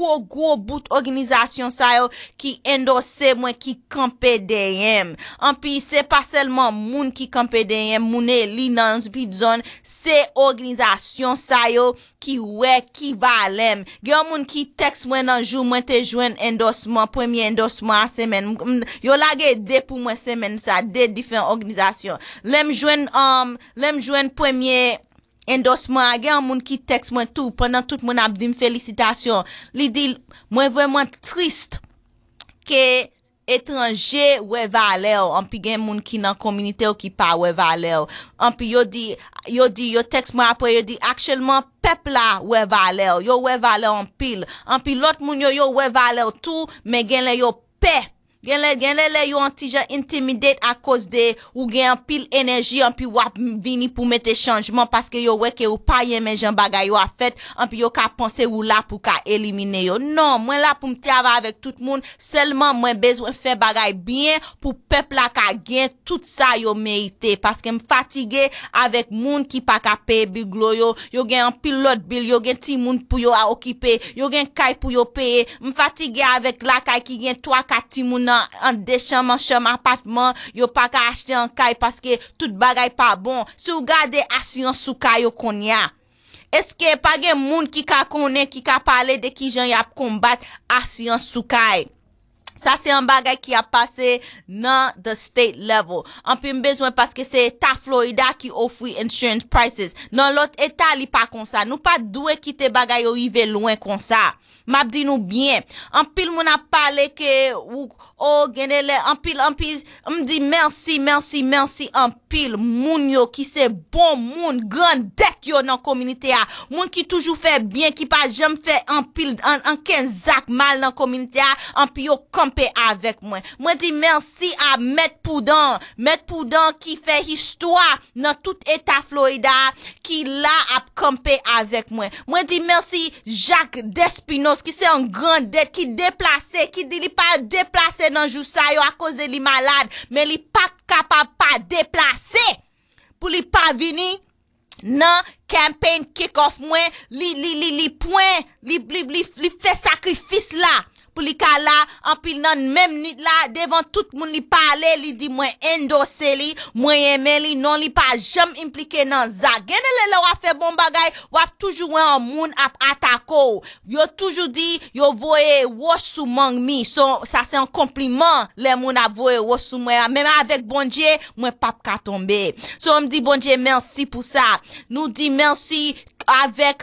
gros bout organisation ça yo qui endorse moi qui camper derrière. En puis c'est pas seulement moun qui camper derrière moun li dans zone, c'est organisation ça yo qui ouais qui valem. Gen moun qui texte moi dans jour moi te joindre endorsement premier endorsement à semaine. Yo lage deux pour moi semaine ça deux différentes organisations. L'aime joindre premier endorsement gen moun qui texte moi tout pendant tout mon a dit félicitations. Li dit moi vraiment triste que étranger ouais valeur en pi gen moun ki nan communauté ou qui pas ouais valeur en pi yo texte moi après yo dit actuellement peuple là ouais valeur yo ouais valeur en pile l'autre moun yo ouais valeur tout mais gen le yo paix gen le yo antija intimidate à cause de ou gen pile énergie en puis wap vini pour mettre changement parce que yo ouais que ou pa yeme jan bagay yo a fait en puis yo ka penser ou là pour ka éliminer yo non moi là pour me travailler avec tout le monde seulement moi besoin faire bagay bien pour peuple là ka gain tout ça yo mérité parce que me fatigué avec monde qui pas ka payer bill yo gen pile l'autre bill yo gen ti monde pour yo a occuper yo gen kay pour yo payer me fatigué avec la kay qui gen 3-4 ti monde en des chambre appartement yo pas ka acheter un kay parce que tout bagay pas bon si vous gardez assurance sou kay yo konya est-ce que pas gen moun qui ka connaît qui ka parler de qui jan y a combattre assurance sou kay. Ça c'est un bagay qui a passé dans the state level. En plus besoin parce que c'est ta Florida qui offre insurance prices. Dans l'autre état li pas comme ça. Nous pas doué quitter bagay yo rive loin comme ça. M'a dit nous bien. En pile moun a parlé que ou genele en pile me dit merci en pile moun yo qui c'est bon moun grand dek yo dans communauté a. Moun qui toujours fait bien qui pas jamais fait en pile en 15 zak mal dans communauté a. En pile yo camper avec moi. Moi dis merci à Maître Poudon qui fait histoire dans tout état Florida qui là a camper avec moi. Moi dis merci Jacques Despinos qui c'est un grand dette qui déplacé qui dit li pas déplacé dans jou sa yo à cause de li malade mais li pas capable pas déplacer pour li pas venir nan campaign kick off moi li point li fait sacrifice là pour li ka la en pile nan même nit là devant tout monde li parler li dit moi endosser li moi aimer li non li pas jamais impliqué dans ça genele le wa fait bon bagay wa toujours un monde attaquer yo toujours dit yo voye wash sou mang mi so ça c'est un compliment les monde a voye wash sou moi même avec bon Dieu moi pas ka tomber so on me dit bon Dieu merci pour ça nous dit merci avec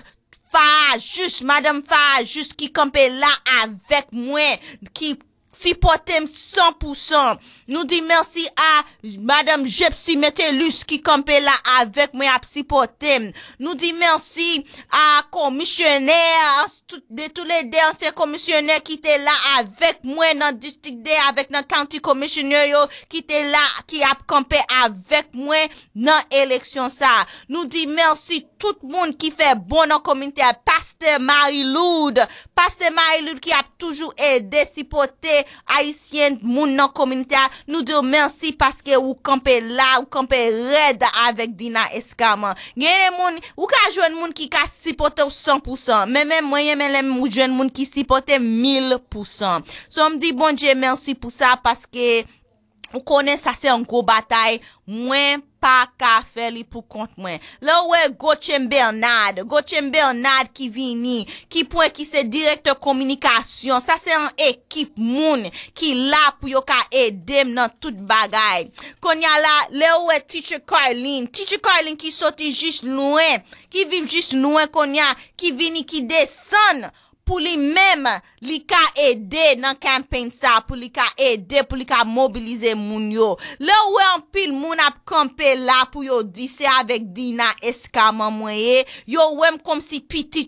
Madame Fa, juste qui campait là avec moi, qui supporte 100%. Nous dit merci à Madame Jepsi Metellus qui campait là avec moi à supporter. Nous dit merci à commissionnaire de tous les deux anciens commissionnaires qui étaient là avec moi dans district D avec dans county commissioner yo qui était là qui a campé avec moi dans élection ça. Nous dit merci tout le monde qui fait bon dans communauté Pasteur Marie-Loud qui a toujours aidé supporter haïtien moun dans communauté. Nous disons merci parce que vous campez là, vous campez red avec Dina Escama. Gen moun ou ka joindre moun qui ka supporter 100%, mais même moyen même ou joindre moun qui supporter 1000%. So me dit bon Dieu merci pour ça parce que on connaît ça c'est une gros bataille moins pas ka faire li pour compte moi là ouais Gotchen Bernard qui vini qui point qui c'est directeur communication ça c'est une équipe moun qui là pour yo ka aider dans toute bagaille konya là là ouais teacher Carlin qui sorti juste loin qui vit juste loin konya qui vini qui descend pour lui même li ka aider dans campagne ça pour li ka aider pour li ka mobiliser moun yo là où en pile moun ap camper là pour yo di c'est avec Dina Escama moyen yo wem comme si petit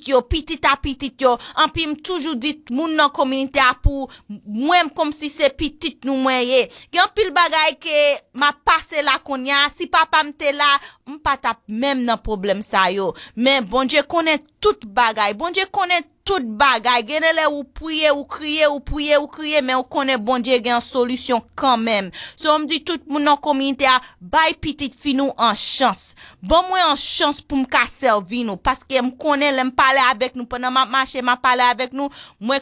en pile toujours dit moun dans communauté pour même comme si c'est petit nous moyen gen pile bagay que m'a passé là konya si papa m'te là m'pa tap même dans problème ça yo mais bon Dieu connaît toute bagay bon Dieu connaît toute bagay genele ou prier ou crier mais on connaît bon Dieu gen solution quand même so on me dit tout moun nan communauté a bay petite fi nou en chance bon moi en chance pour me ka servir nous parce que me connaît l'aime parler avec nous pendant ma marché m'a parler avec nous moi